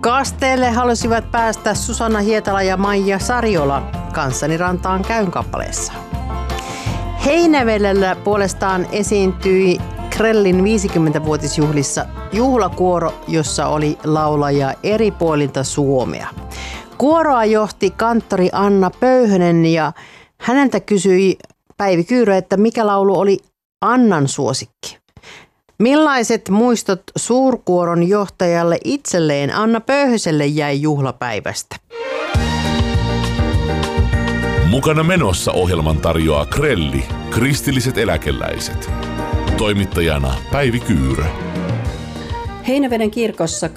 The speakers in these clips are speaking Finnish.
Kasteelle halusivat päästä Susanna Hietala ja Maija Sariola Kanssani rantaan käyn kappaleessa. Heinävedellä puolestaan esiintyi Krellin 50-vuotisjuhlissa juhlakuoro, jossa oli laulajia eri puolilta Suomea. Kuoroa johti kanttori Anna Pöyhönen ja häneltä kysyi Päivi Kyyrö, että mikä laulu oli Annan suosikki. Millaiset muistot suurkuoron johtajalle itselleen Anna Pöyhöselle jäi juhlapäivästä? Mukana menossa ohjelman tarjoaa Krelli, kristilliset eläkeläiset. Toimittajana Päivi Kyyrö. Heinäveden kirkossa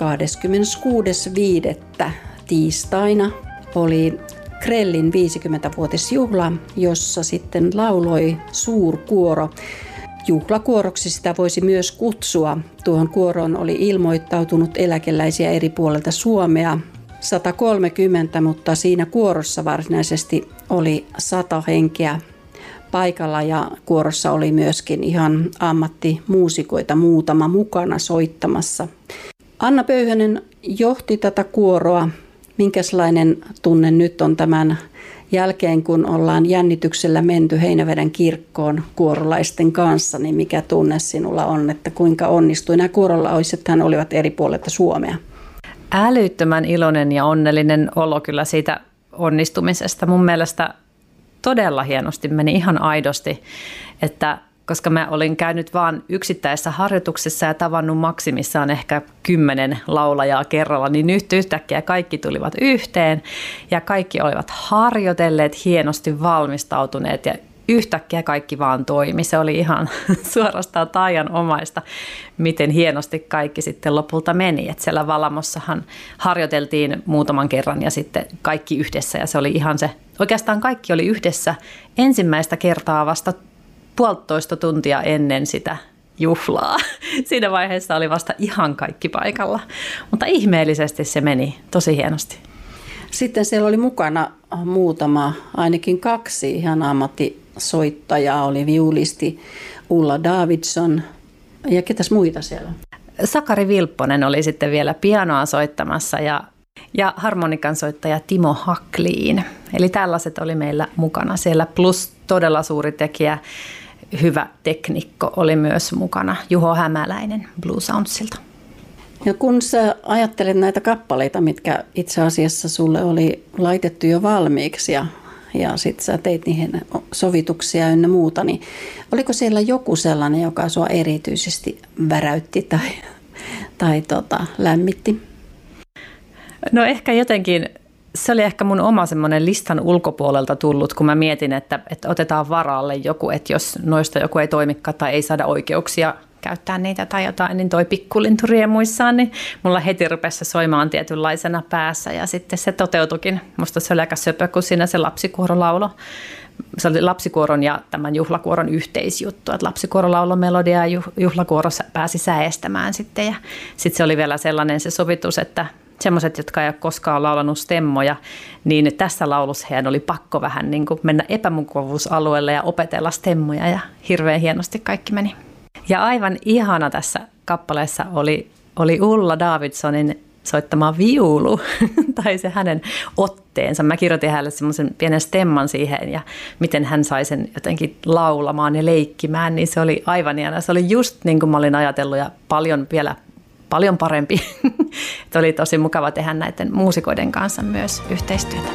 26.5. tiistaina oli Krellin 50-vuotisjuhla, jossa sitten lauloi suurkuoro. Juhlakuoroksi sitä voisi myös kutsua. Tuohon kuoroon oli ilmoittautunut eläkeläisiä eri puolilta Suomea 130, mutta siinä kuorossa varsinaisesti oli 100 henkeä paikalla ja kuorossa oli myöskin ihan ammattimuusikoita muutama mukana soittamassa. Anna Pöyhönen johti tätä kuoroa. Minkälainen tunne nyt on tämän jälkeen, kun ollaan jännityksellä menty Heinäveden kirkkoon kuorolaisten kanssa, niin mikä tunne sinulla on, että kuinka onnistui? Nämä kuorolaisethan olivat eri puolilta Suomea. Älyttömän iloinen ja onnellinen olo kyllä siitä onnistumisesta. Mun mielestä todella hienosti meni ihan aidosti, että koska mä olin käynyt vaan yksittäisessä harjoituksessa ja tavannut maksimissaan ehkä 10 laulajaa kerralla, niin nyt yhtäkkiä kaikki tulivat yhteen ja kaikki olivat harjoitelleet, hienosti valmistautuneet ja yhtäkkiä kaikki vaan toimi. Se oli ihan suorastaan taianomaista, miten hienosti kaikki sitten lopulta meni. Et siellä Valamossahan harjoiteltiin muutaman kerran ja sitten kaikki yhdessä ja se oli ihan se, oikeastaan kaikki oli yhdessä ensimmäistä kertaa vasta 1,5 tuntia ennen sitä juhlaa. Siinä vaiheessa oli vasta ihan kaikki paikalla, mutta ihmeellisesti se meni tosi hienosti. Sitten siellä oli mukana muutama, ainakin 2 ihan ammattisoittajaa, oli viulisti Ulla Davidson ja ketäs muita siellä? Sakari Vilpponen oli sitten vielä pianoa soittamassa ja harmonikan soittaja Timo Hakliin. Eli tällaiset oli meillä mukana siellä, plus todella suuri tekijä, hyvä teknikko oli myös mukana, Juho Hämäläinen Blue Soundsilta. Ja kun sä ajattelet näitä kappaleita, mitkä itse asiassa sulle oli laitettu jo valmiiksi ja sitten sä teit niihin sovituksia ynnä muuta, niin oliko siellä joku sellainen, joka sua erityisesti väräytti tai lämmitti? No ehkä jotenkin, se oli ehkä mun oma semmoinen listan ulkopuolelta tullut, kun mä mietin, että otetaan varalle joku, että jos noista joku ei toimikaan tai ei saada oikeuksia käyttää niitä tai jotain, niin toi pikkulintu riemuissaan, niin mulla heti rupesi soimaan tietynlaisena päässä ja sitten se toteutuikin. Musta se oli aika söpö, kun siinä se lapsikuorolaulo. Se oli lapsikuoron ja tämän juhlakuoron yhteisjuttu, että lapsikuorolaulo melodia ja juhlakuoro pääsi säestämään sitten ja sitten se oli vielä sellainen se sovitus, että semmoiset, jotka ei ole koskaan laulanut stemmoja, niin tässä laulussa heidän oli pakko vähän niin kuin mennä epämukavuusalueelle ja opetella stemmoja ja hirveän hienosti kaikki meni. Ja aivan ihana tässä kappaleessa oli Ulla Davidsonin soittama viulu tai se hänen otteensa. Mä kirjoitin hänelle semmoisen pienen stemman siihen ja miten hän sai sen jotenkin laulamaan ja leikkimään, niin se oli aivan ihana. Se oli just niin kuin mä olin ajatellut ja paljon parempi. Oli tosi mukava tehdä näiden muusikoiden kanssa myös yhteistyötä.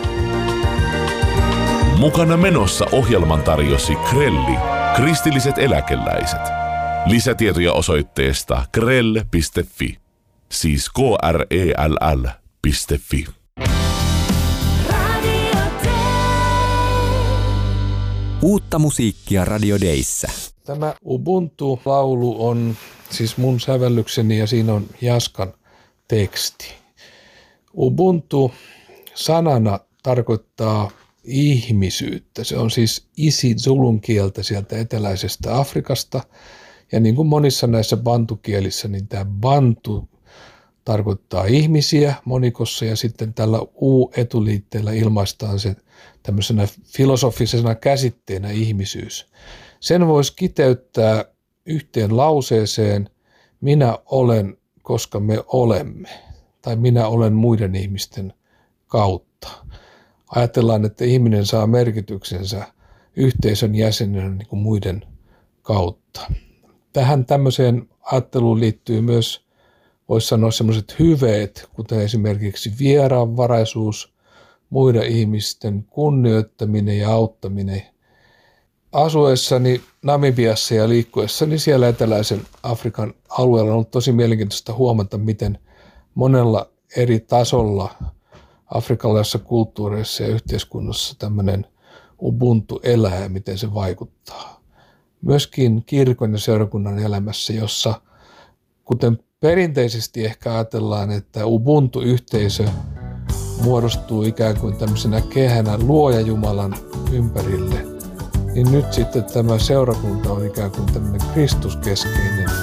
Mukana menossa ohjelman tarjosi Krelli, kristilliset eläkeläiset. Lisätietoja osoitteesta krell.fi, siis krell.fi. Uutta musiikkia Radio Dayssä. Tämä Ubuntu-laulu on siis mun sävellykseni ja siinä on Jaskan teksti. Ubuntu sanana tarkoittaa ihmisyyttä. Se on siis isi-zulun kieltä sieltä eteläisestä Afrikasta. Ja niin kuin monissa näissä bantukielissä, niin tämä bantu tarkoittaa ihmisiä monikossa ja sitten tällä u-etuliitteellä ilmaistaan se tämmöisenä filosofisena käsitteenä ihmisyys. Sen voisi kiteyttää yhteen lauseeseen, minä olen, koska me olemme. tai minä olen muiden ihmisten kautta. Ajatellaan, että ihminen saa merkityksensä yhteisön jäsenenä niin kuin muiden kautta. Tähän tämmöiseen ajatteluun liittyy myös, voisi sanoa, sellaiset hyveet, kuten esimerkiksi vieraanvaraisuus, muiden ihmisten kunnioittaminen ja auttaminen. Asuessani Namibiassa ja liikkuessani siellä eteläisen Afrikan alueella on ollut tosi mielenkiintoista huomata, miten monella eri tasolla afrikkalaisissa kulttuureissa ja yhteiskunnassa tämmöinen ubuntu elää ja miten se vaikuttaa. Myöskin kirkon ja seurakunnan elämässä, jossa kuten perinteisesti ehkä ajatellaan, että ubuntu-yhteisö muodostuu ikään kuin tämmöisenä kehänä Luoja Jumalan ympärille, niin nyt sitten tämä seurakunta on ikään kuin tämmöinen kristuskeskeinen